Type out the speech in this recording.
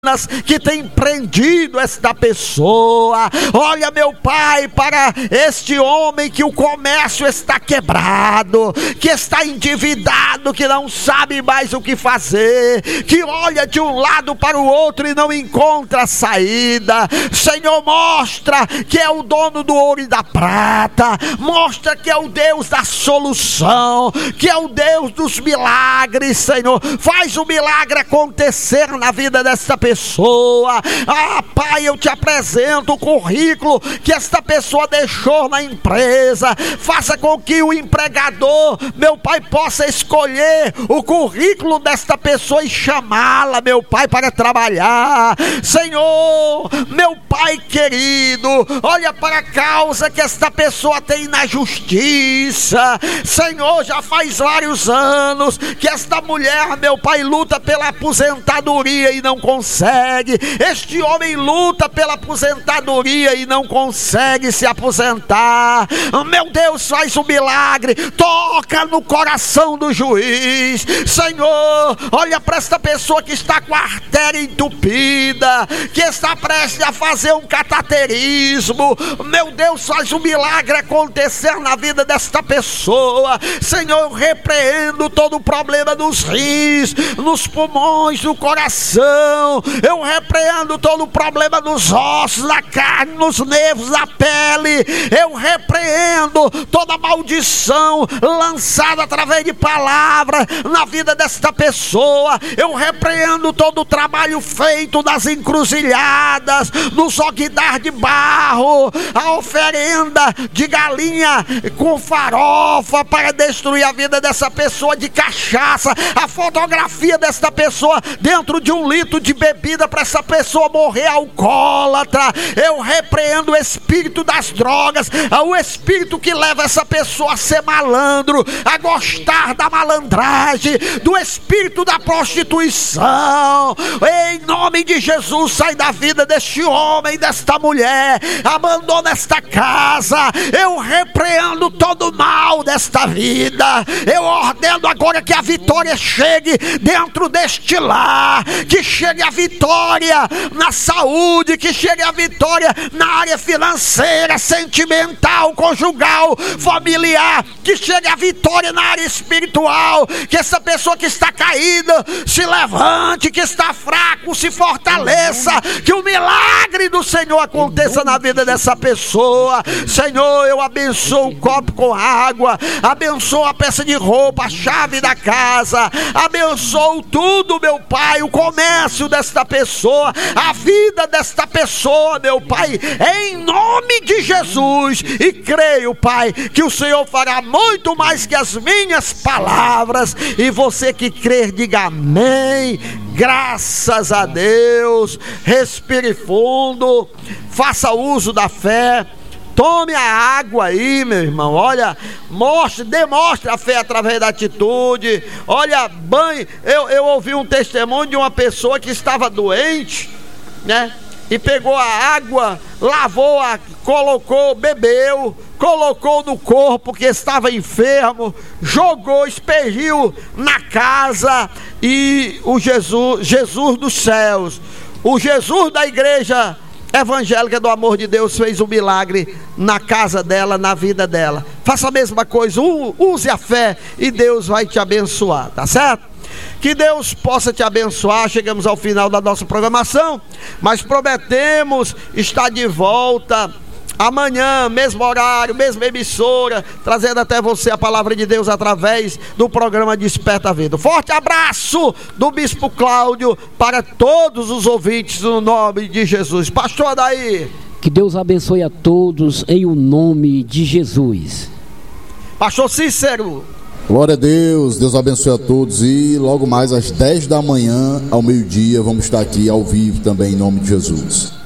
que tem prendido esta pessoa. Olha, meu Pai, para este homem que o comércio está quebrado, que está endividado, que não sabe mais o que fazer, que olha de um lado para o outro e não encontra saída. Senhor, mostra que é o dono do ouro e da prata, mostra que é o Deus da solução, que é o Deus dos milagres. Senhor, faz o milagre acontecer na vida desta pessoa. Pai, eu te apresento o currículo que esta pessoa deixou na empresa. Faça com que o empregador, meu Pai, possa escolher o currículo desta pessoa e chamá-la, meu Pai, para trabalhar. Senhor, meu Pai querido, olha para a causa que esta pessoa tem na justiça. Senhor, já faz vários anos que esta mulher, meu Pai, luta pela aposentadoria e não consegue. Este homem luta pela aposentadoria e não consegue se aposentar. Meu Deus, faz um milagre, toca no coração do juiz. Senhor, olha para esta pessoa que está com a artéria entupida, que está prestes a fazer um cateterismo. Meu Deus, faz um milagre acontecer na vida desta pessoa. Senhor, eu repreendo todo o problema nos rins, nos pulmões, no coração. Eu repreendo todo o problema nos ossos, na carne, nos nervos, na pele. Eu repreendo toda maldição lançada através de palavras na vida desta pessoa. Eu repreendo todo o trabalho feito nas encruzilhadas, nos alguidar de barro, a oferenda de galinha com farofa para destruir a vida dessa pessoa, de cachaça, a fotografia desta pessoa dentro de 1 litro de bebida para essa pessoa morrer alcoólatra. Eu repreendo o espírito das drogas, o espírito que leva essa pessoa a ser malandro, a gostar da malandragem, do espírito da prostituição. Em nome de Jesus, sai da vida deste homem, desta mulher, abandona esta casa. Eu repreendo todo o mal desta vida. Eu ordeno agora que a vitória chegue dentro deste lar, que chegue a vitória na saúde, que chegue a vitória na área financeira, sentimental, conjugal, familiar, que chegue a vitória na área espiritual, que essa pessoa que está caída se levante, que está fraco se fortaleça, que o milagre do Senhor aconteça na vida dessa pessoa. Senhor, eu abençoo o copo com água, abençoo a peça de roupa, a chave da casa, abençoo tudo, meu Pai, o comércio desta pessoa, a vida desta pessoa, meu Pai, em nome de Jesus. E creio, Pai, que o Senhor fará muito mais que as minhas palavras. E você que crer, diga amém. Graças a Deus. Respire fundo, faça uso da fé. Tome a água aí, meu irmão. Olha, demonstre a fé através da atitude. Olha, banho. Eu ouvi um testemunho de uma pessoa que estava doente, né? E pegou a água, lavou, colocou, bebeu, colocou no corpo que estava enfermo, jogou, espergiu na casa. E o Jesus dos céus, o Jesus da igreja evangélica do amor de Deus, fez um milagre na casa dela, na vida dela. Faça a mesma coisa, use a fé e Deus vai te abençoar, tá certo? Que Deus possa te abençoar. Chegamos ao final da nossa programação, mas prometemos estar de volta amanhã, mesmo horário, mesma emissora, trazendo até você a palavra de Deus através do programa Desperta a Vida. Forte abraço do Bispo Cláudio para todos os ouvintes, no nome de Jesus. Pastor Adair. Que Deus abençoe a todos em o nome de Jesus. Pastor Cícero. Glória a Deus, Deus abençoe a todos. E logo mais às 10 da manhã, ao meio-dia, vamos estar aqui ao vivo também em nome de Jesus.